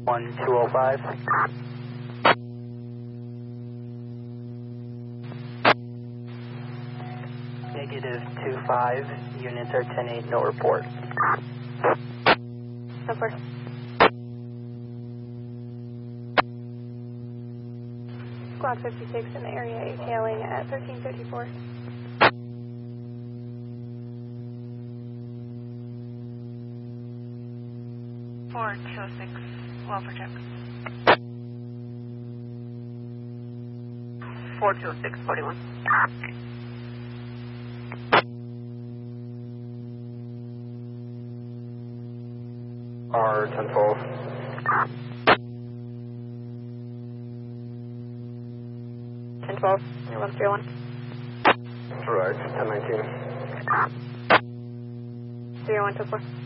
1205. Negative 25, units are 10-8, no report. Of course. Squad 56 in the area, ATLing at 1354. Four 206, welfare check. 4206, 41. R1012. 1012, you're 131. Correct, 1019. 0124.